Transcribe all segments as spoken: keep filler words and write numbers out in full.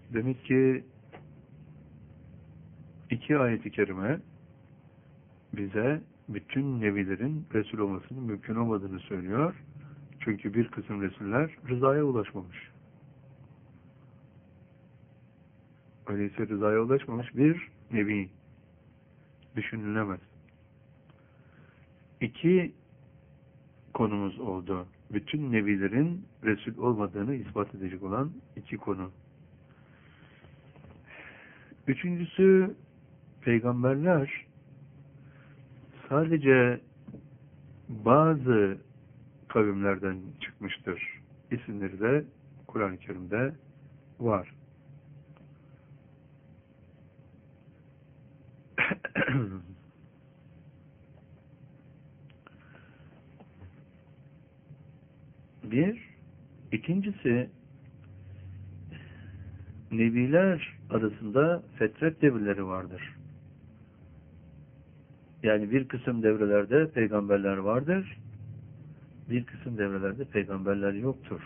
Demek ki iki ayet-i kerime bize bütün nebilerin Resul olmasının mümkün olmadığını söylüyor. Çünkü bir kısım Resuller rızaya ulaşmamış. Öyleyse rızaya ulaşmamış bir nebi düşünülemez. İki konumuz oldu. Bütün nebilerin Resul olmadığını ispat edecek olan iki konu. Üçüncüsü, peygamberler sadece bazı kavimlerden çıkmıştır. İsimleri de Kur'an-ı Kerim'de var. Bir, ikincisi, nebiler arasında fetret devirleri vardır. Yani bir kısım devrelerde peygamberler vardır, bir kısım devrelerde peygamberler yoktur.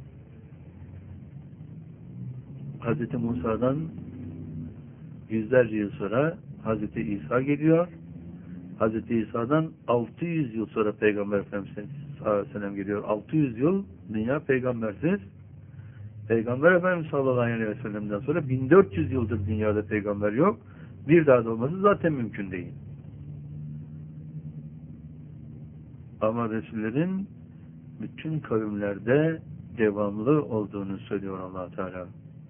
Hazreti Musa'dan yüzlerce yıl sonra Hazreti İsa geliyor. Hazreti İsa'dan altı yüz yıl sonra Peygamber Efendimiz sallallahu aleyhi ve sellem geliyor. altı yüz yıl dünya peygambersiz. Peygamber Efendimiz sallallahu aleyhi ve sellem'den sonra bin dört yüz yıldır dünyada peygamber yok. Bir daha da olması zaten mümkün değil. Ama Resullerin bütün kavimlerde devamlı olduğunu söylüyor Allah Teala.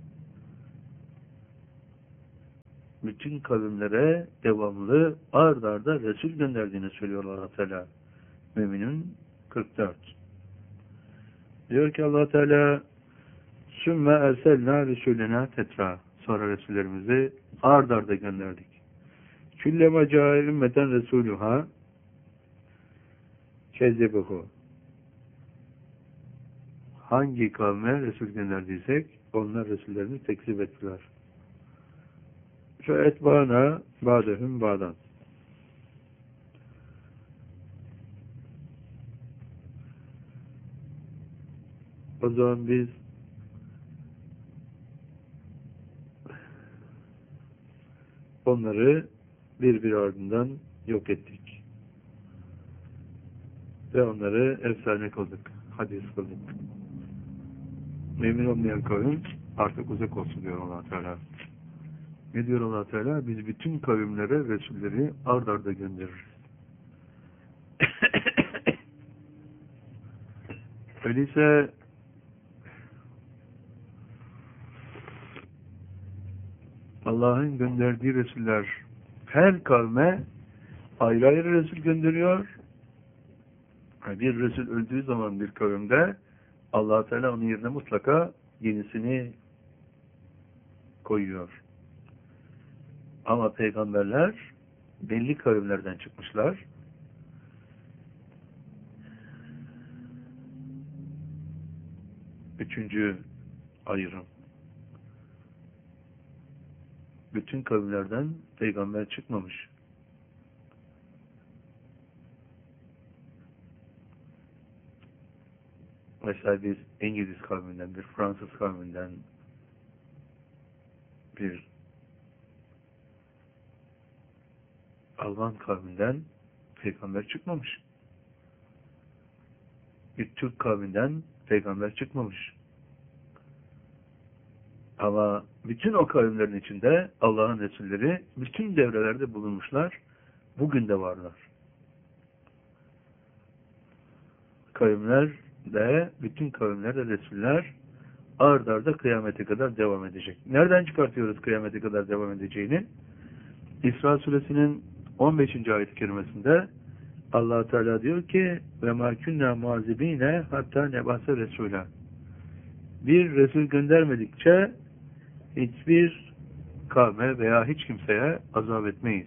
Bütün kavimlere devamlı ard arda Resul gönderdiğini söylüyor Allah Teala. Müminun kırk dört. Diyor ki Allah Teala, sümme erselna resulena tetra. Sonra Resullerimizi ard arda gönderdik. Küllema câe ümmeten resuluha kezzebuhu. Hangi kavme Resul gönderdiysek onlar Resullerini tekzip ettiler. Fe etbana ba'dehum ba'dan. O zaman biz onları birbiri ardından yok ettik. Ve onları efsane kıldık. Hadis kıldık. Memnun olmayan kavim artık uzak olsun diyor Allah Teala. Ne diyor Allah Teala? Biz bütün kavimlere Resulleri ard arda göndeririz. Öyleyse Allah'ın gönderdiği Resuller her kavme ayrı ayrı Resul gönderiyor. Bir Resul öldüğü zaman bir kavimde Allah Teala onun yerine mutlaka yenisini koyuyor. Ama peygamberler belli kavimlerden çıkmışlar. Üçüncü ayrım. Bütün kavimlerden peygamber çıkmamış. Mesela bir İngiliz kavminden, bir Fransız kavminden, bir Alman kavminden peygamber çıkmamış. Bir Türk kavminden peygamber çıkmamış. Ama bütün o kavimlerin içinde Allah'ın Resulleri bütün devrelerde bulunmuşlar. Bugün de varlar. Kavimler de, bütün kavimlerde Resuller ard arda kıyamete kadar devam edecek. Nereden çıkartıyoruz kıyamete kadar devam edeceğini? İsra suresinin on beşinci ayet-i kerimesinde Allah Teala diyor ki ve ma kunna muazibine hatta nebase resula. Bir Resul göndermedikçe hiçbir kavme veya hiç kimseye azap etmeyiz.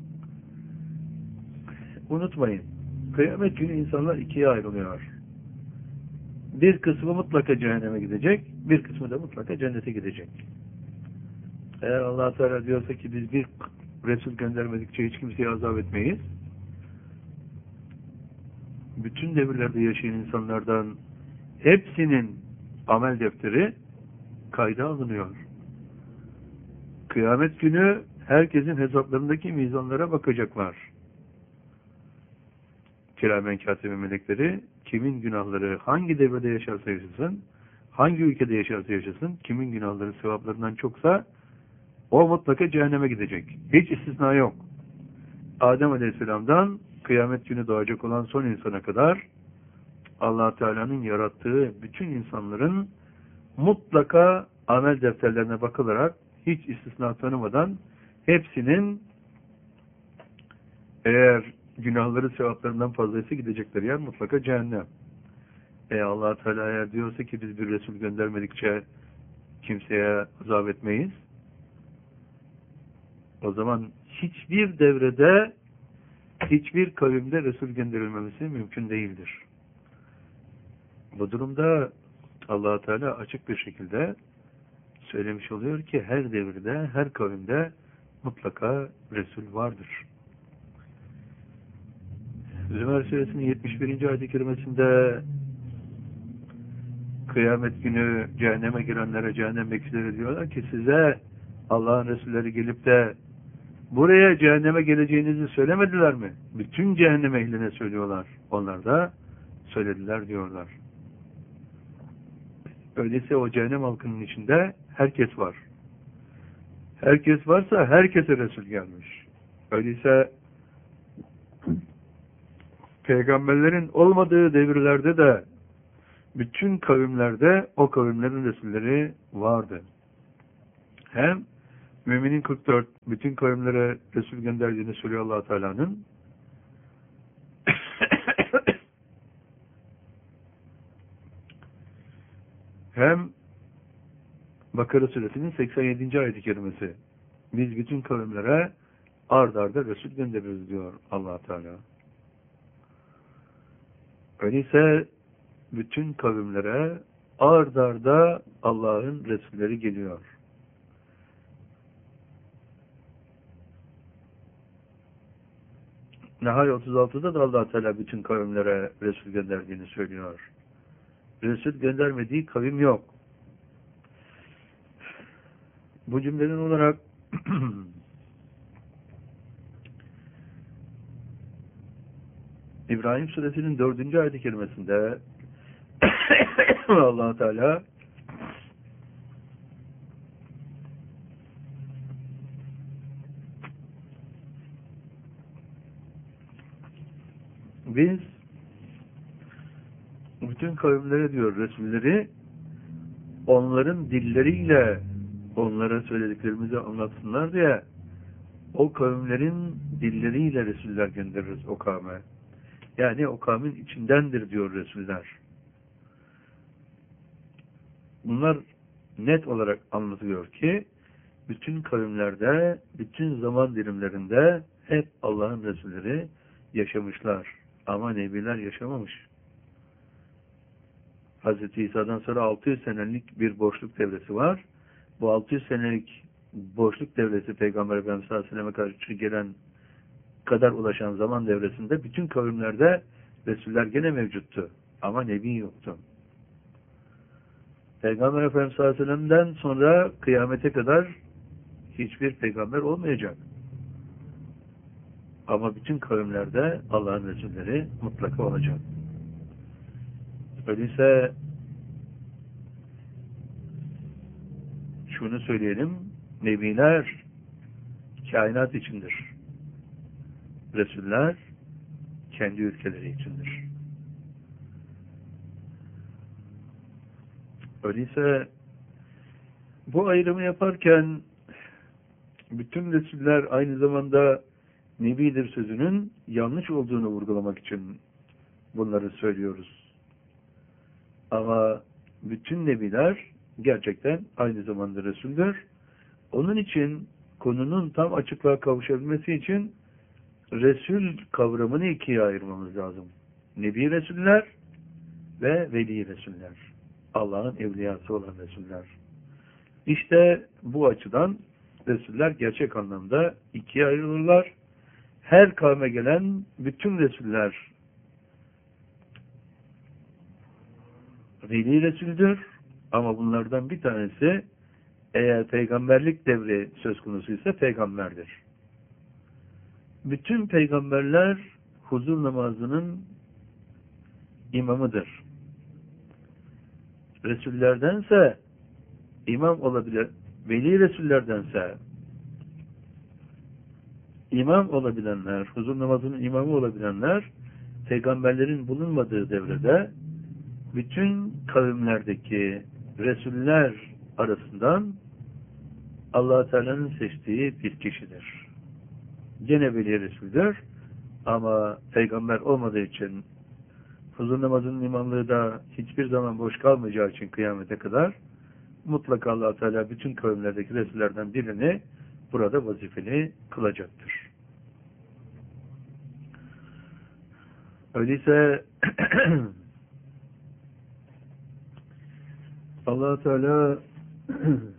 Unutmayın, kıyamet günü insanlar ikiye ayrılıyor. Bir kısmı mutlaka cehenneme gidecek, bir kısmı da mutlaka cennete gidecek. Eğer Allah Teala diyorsa ki biz bir Resul göndermedikçe hiç kimseye azap etmeyiz, bütün devirlerde yaşayan insanlardan hepsinin amel defteri kayda alınıyor. Kıyamet günü herkesin hesaplarındaki mizanlara bakacaklar. Kiramen kâtibe melekleri kimin günahları hangi devrede yaşarsa yaşasın, hangi ülkede yaşarsa yaşasın, kimin günahları sevaplarından çoksa o mutlaka cehenneme gidecek. Hiç istisna yok. Adem Aleyhisselam'dan kıyamet günü doğacak olan son insana kadar Allah Teala'nın yarattığı bütün insanların mutlaka amel defterlerine bakılarak hiç istisna tanımadan hepsinin eğer günahları sevaplarından fazlaysa gidecekleri yer mutlaka cehennem. E Allah Teala eğer diyorsa ki biz bir Resul göndermedikçe kimseye azap etmeyiz. O zaman hiçbir devrede hiçbir kavimde Resul gönderilmemesi mümkün değildir. Bu durumda Allah Teala açık bir şekilde söylemiş oluyor ki her devirde, her kavimde mutlaka Resul vardır. Zümer Suresinin yetmiş birinci ayet-i kerimesinde kıyamet günü cehenneme girenlere, cehennem bekçileri diyorlar ki size Allah'ın Resulleri gelip de buraya cehenneme geleceğinizi söylemediler mi? Bütün cehennem ehline söylüyorlar. Onlar da söylediler diyorlar. Öyleyse o cehennem halkının içinde herkes var. Herkes varsa herkese Resul gelmiş. Öyleyse peygamberlerin olmadığı devirlerde de bütün kavimlerde o kavimlerin Resulleri vardı. Hem Müminin kırk dört bütün kavimlere Resul gönderdiğini söylüyor Allah Teala'nın. Hem Bakara Suresinin seksen yedinci ayet-i kerimesi. Biz bütün kavimlere ard arda Resul göndeririz diyor Allah Teala. Öyleyse bütün kavimlere ard arda Allah'ın Resulleri geliyor. Nahl otuz altıda da Allah Teala bütün kavimlere Resul gönderdiğini söylüyor. Resul göndermediği kavim yok. Bu cümleden olarak İbrahim Suresinin dördüncü ayet-i kerimesinde Allah Teala biz bütün kavimlere diyor Resulleri onların dilleriyle onlara söylediklerimizi anlatsınlar diye o kavimlerin dilleriyle Resuller göndeririz o kavme. Yani o kavmin içindendir diyor Resuller. Bunlar net olarak anlatıyor ki bütün kavimlerde, bütün zaman dilimlerinde hep Allah'ın Resulleri yaşamışlar. Ama Nebiler yaşamamış. Hazreti İsa'dan sonra altı yüz senelik bir boşluk devresi var. Bu altı yüz senelik boşluk devresi Peygamber Efendimiz sallallahu aleyhi ve sellem'e karşı gelen kadar ulaşan zaman devresinde bütün kavimlerde Resuller gene mevcuttu. Ama Nebi yoktu. Peygamber Efendimiz sallallahu aleyhi ve sellem'den sonra kıyamete kadar hiçbir peygamber olmayacak. Ama bütün kavimlerde Allah'ın Resulleri mutlaka olacak. Öyleyse şunu söyleyelim, Nebiler kainat içindir. Resuller kendi ülkeleri içindir. Öyleyse bu ayrımı yaparken bütün Resuller aynı zamanda Nebidir sözünün yanlış olduğunu vurgulamak için bunları söylüyoruz. Ama bütün Nebiler gerçekten aynı zamanda Resul'dür. Onun için konunun tam açıklığa kavuşabilmesi için Resul kavramını ikiye ayırmamız lazım. Nebi Resuller ve Veli Resuller. Allah'ın evliyası olan Resuller. İşte bu açıdan Resuller gerçek anlamda ikiye ayrılırlar. Her kavme gelen bütün Resuller Veli Resul'dür. Ama bunlardan bir tanesi Eğer peygamberlik devri söz konusu ise peygamberdir. Bütün peygamberler huzur namazının imamıdır. Resullerdense imam olabilir, veli Resullerdense imam olabilenler, huzur namazının imamı olabilenler, peygamberlerin bulunmadığı devrede bütün kavimlerdeki Resuller arasından Allah-u Teala'nın seçtiği bir kişidir. Gene veli Resul'dür ama peygamber olmadığı için huzur namazının imamlığı da hiçbir zaman boş kalmayacağı için kıyamete kadar mutlaka Allah-u Teala bütün kavimlerdeki Resullerden birini burada vazifeli kılacaktır. Öyleyse Allah-u Teala